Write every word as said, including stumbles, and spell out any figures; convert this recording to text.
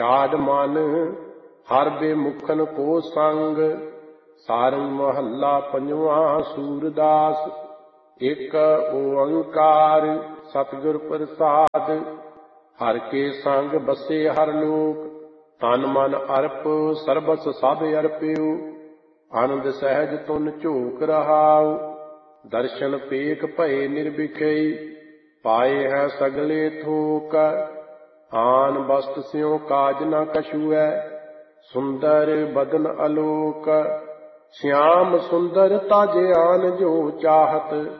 ਚਾੜ ਮਨ ਹਰ ਬੇਮੁਖਨ ਕੋ ਸੰਗ। ਸਾਰੰਗ ਮਹੱਲਾ ਪੰਜਵਾਂ। ਸੂਰਦਾਸ ਇੱਕ ਓੰਕਾਰ ਸਤਿਗੁਰ ਪ੍ਰਸਾਦ। ਹਰ ਕੇ ਸੰਗ ਬਸੇ ਹਰ ਲੋਕ। ਤਨ ਮਨ ਅਰਪ ਸਰਬਸ ਸਭ ਅਰਪਿਓ। ਆਨੰਦ ਸਹਿਜ ਤੁਨ ਝੋਕ ਰਹਾਉ। ਦਰਸ਼ਨ ਪੇਖ ਭਏ ਨਿਰਭਿਖਈ। ਪਾਏ ਹੈ ਸਗਲੇ ਥੋਕ। ਆਨ ਬਸਤ ਸਿਉ ਕਾਜ ਨ ਕਛੂ ਹੈ। ਸੁੰਦਰ ਬਦਨ ਅਲੋਕ। श्याम सुंदर ताजे आन जो चाहत।